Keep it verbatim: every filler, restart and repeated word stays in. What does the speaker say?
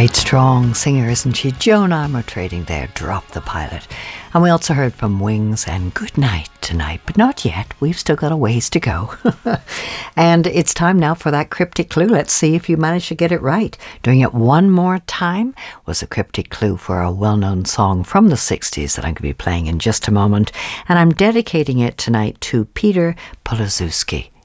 Great strong singer, isn't she? Joan Armatrading there, Drop the Pilot. And we also heard from Wings and Good Night tonight, but not yet. We've still got a ways to go. And it's time now for that cryptic clue. Let's see if you manage to get it right. Doing it one more time was a cryptic clue for a well-known song from the sixties that I'm going to be playing in just a moment. And I'm dedicating it tonight to Peter Polazuski.